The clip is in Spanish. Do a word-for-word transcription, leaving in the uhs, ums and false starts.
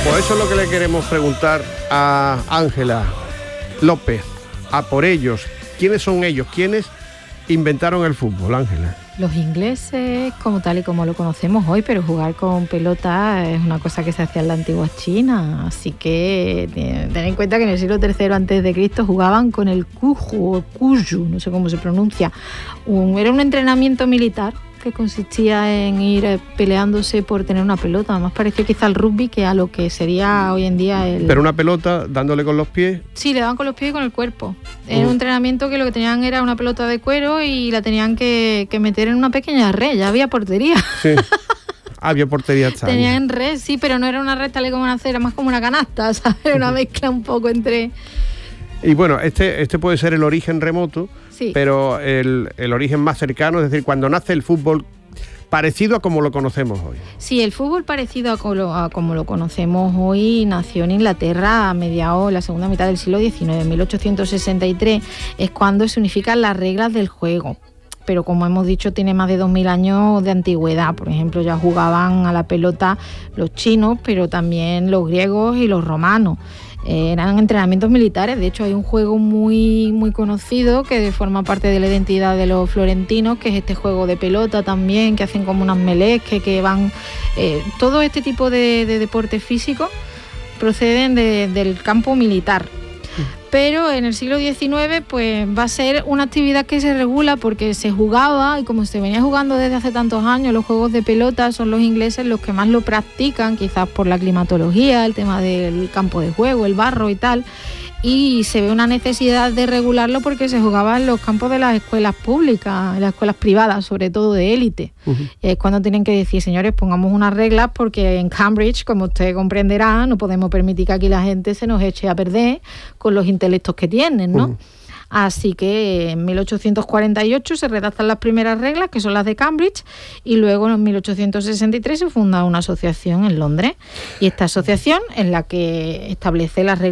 Pues eso es lo que le queremos preguntar a Ángela López, a por ellos. ¿Quiénes son ellos? ¿Quiénes inventaron el fútbol, Ángela? Los ingleses, como tal y como lo conocemos hoy, pero jugar con pelota es una cosa que se hacía en la antigua China, así que ten en cuenta que en el siglo tercero antes de Cristo jugaban con el kuju o kuju, no sé cómo se pronuncia. Un, era un entrenamiento militar que consistía en ir peleándose por tener una pelota, más pareció quizá al rugby que a lo que sería hoy en día el... Pero una pelota dándole con los pies. Sí, le daban con los pies y con el cuerpo. Era uh. un entrenamiento que lo que tenían era una pelota de cuero y la tenían que, que meter en una pequeña red, ya había portería. Sí. Había portería extraña. Tenían red, sí, pero no era una red tal y como una cera, más como una canasta, ¿sabes? Era una mezcla un poco entre... Y bueno, este, este puede ser el origen remoto, sí. pero el, el origen más cercano, es decir, cuando nace el fútbol parecido a como lo conocemos hoy. Sí, el fútbol parecido a como, a como lo conocemos hoy nació en Inglaterra a mediados, la segunda mitad del siglo diecinueve, en mil ochocientos sesenta y tres, es cuando se unifican las reglas del juego. Pero como hemos dicho, tiene más de dos mil años de antigüedad. Por ejemplo, ya jugaban a la pelota los chinos, pero también los griegos y los romanos. Eh, eran entrenamientos militares. De hecho, hay un juego muy, muy conocido que forma parte de la identidad de los florentinos, que es este juego de pelota también, que hacen como unas melés, que, que van... Eh, todo este tipo de, de deportes físicos proceden de, del campo militar. Pero en el siglo diecinueve pues va a ser una actividad que se regula porque se jugaba, y como se venía jugando desde hace tantos años, los juegos de pelota son los ingleses los que más lo practican, quizás por la climatología, el tema del campo de juego, el barro y tal, y se ve una necesidad de regularlo porque se jugaba en los campos de las escuelas públicas, en las escuelas privadas, sobre todo de élite. Uh-huh. Es cuando tienen que decir, señores, pongamos unas reglas porque en Cambridge, como usted comprenderá, no podemos permitir que aquí la gente se nos eche a perder con los intelectos que tienen, ¿no? Uh-huh. Así que en mil ochocientos cuarenta y ocho se redactan las primeras reglas, que son las de Cambridge, y luego en mil ochocientos sesenta y tres se funda una asociación en Londres. Y esta asociación es la que establece las reglas